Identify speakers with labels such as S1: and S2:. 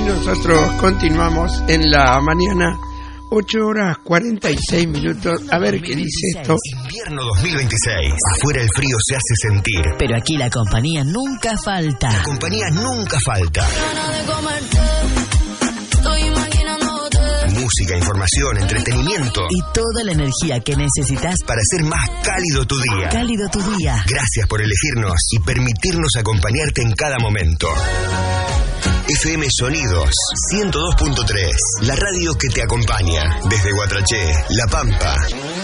S1: nosotros continuamos en la mañana, 8:46. A ver qué dice esto.
S2: Invierno 2026. Afuera el frío se hace sentir,
S3: pero aquí la compañía nunca falta.
S2: La compañía nunca falta. Música, información, entretenimiento
S3: y toda la energía que necesitas
S2: para hacer más cálido tu día.
S3: Cálido tu día.
S2: Gracias por elegirnos y permitirnos acompañarte en cada momento. FM Sonidos 102.3, la radio que te acompaña desde Guatraché, La Pampa,